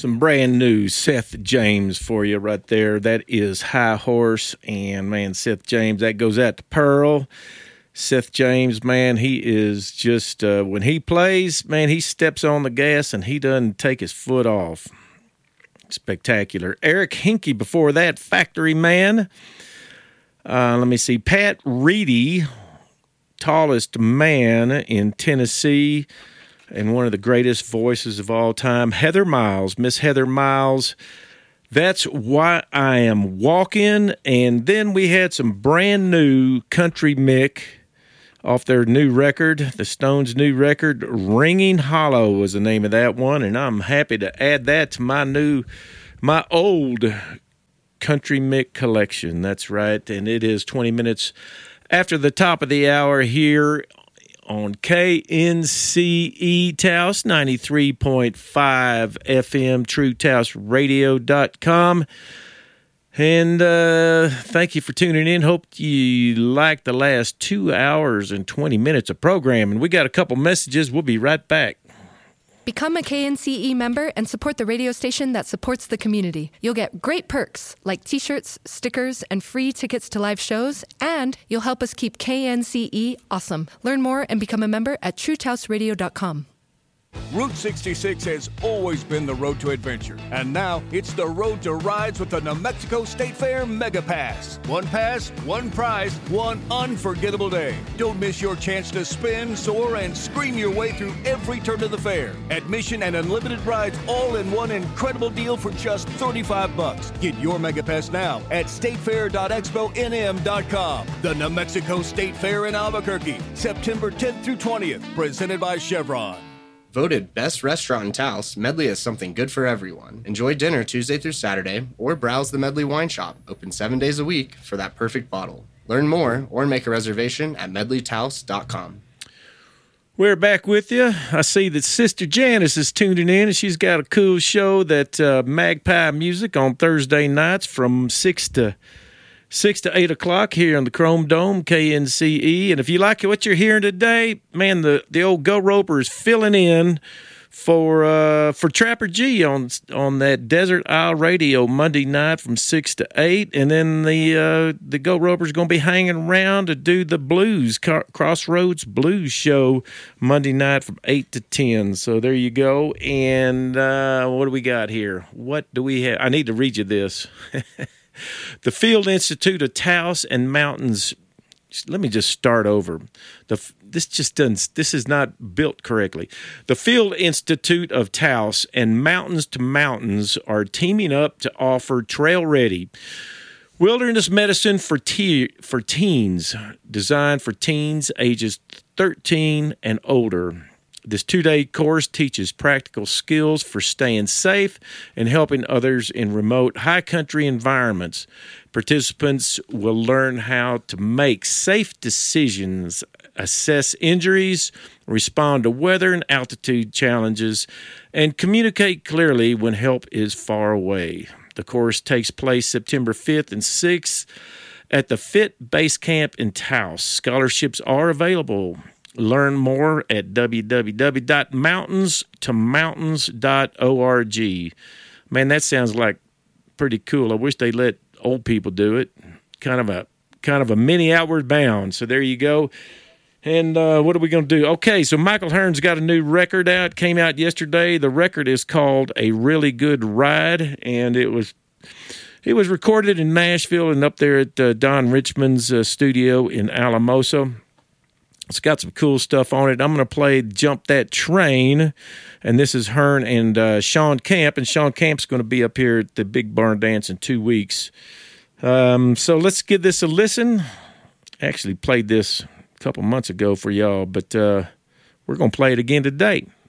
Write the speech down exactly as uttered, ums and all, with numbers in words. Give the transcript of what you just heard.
Some brand new Seth James for you right there. That is High Horse. And, man, Seth James, that goes out to Pearl. Seth James, man, he is just, uh, when he plays, man, he steps on the gas and he doesn't take his foot off. Spectacular. Eric Hinkey before that, Factory Man. Uh, let me see. Pat Reedy, Tallest Man in Tennessee, and one of the greatest voices of all time, Heather Miles, Miss Heather Miles. That's Why I Am Walking. And then we had some brand new Country Mick off their new record, the Stones' new record. Ringing Hollow was the name of that one, and I'm happy to add that to my new, my old Country Mick collection. That's right, and it is twenty minutes after the top of the hour here on K N C E Taos, ninety-three point five F M, true taos radio dot com. And uh, thank you for tuning in. Hope you liked the last two hours and twenty minutes of programming. We got a couple messages. We'll be right back. Become a K N C E member and support the radio station that supports the community. You'll get great perks like t-shirts, stickers, and free tickets to live shows, and you'll help us keep K N C E awesome. Learn more and become a member at true taos radio dot com. Route sixty-six has always been the road to adventure, and now it's the road to rides with the New Mexico State Fair Mega Pass. One pass, one prize, one unforgettable day. Don't miss your chance to spin, soar, and scream your way through every turn of the fair. Admission and unlimited rides all in one incredible deal for just thirty-five bucks. Get your Mega Pass now at state fair dot expo n m dot com. The New Mexico State Fair in Albuquerque, September tenth through twentieth, presented by Chevron. Voted best restaurant in Taos, Medley has something good for everyone. Enjoy dinner Tuesday through Saturday, or browse the Medley Wine Shop, open seven days a week for that perfect bottle. Learn more or make a reservation at medley taos dot com. We're back with you. I see that Sister Janice is tuning in, and she's got a cool show that uh, Magpie Music on Thursday nights from six to Six to eight o'clock here on the Chrome Dome, K N C E. And if you like what you're hearing today, man, the, the old Go Roper is filling in for uh, for Trapper G on on that Desert Isle Radio Monday night from six to eight, and then the uh, the Go Roper's going to be hanging around to do the Blues Crossroads Blues Show Monday night from eight to ten. So there you go. And uh, what do we got here? What do we have? I need to read you this. The Field Institute of Taos and Mountains. Let me just start over. The this just doesn't. This is not built correctly. The Field Institute of Taos and Mountains to Mountains are teaming up to offer trail-ready wilderness medicine for te- for teens, designed for teens ages thirteen and older. This two-day course teaches practical skills for staying safe and helping others in remote, high-country environments. Participants will learn how to make safe decisions, assess injuries, respond to weather and altitude challenges, and communicate clearly when help is far away. The course takes place September fifth and sixth at the F I T Base Camp in Taos. Scholarships are available. Learn more at w w w dot mountains to mountains dot org. Man, that sounds like pretty cool. I wish they let old people do it. Kind of a kind of a mini Outward Bound. So there you go. And uh, what are we going to do? Okay, so Michael Hearn's got a new record out. Came out yesterday. The record is called A Really Good Ride, and it was it was recorded in Nashville and up there at uh, Don Richmond's uh, studio in Alamosa. It's got some cool stuff on it. I'm going to play Jump That Train, and this is Hearn and uh, Sean Camp, and Sean Camp's going to be up here at the Big Barn Dance in two weeks. Um, so let's give this a listen. Actually played this a couple months ago for y'all, but uh, we're going to play it again today.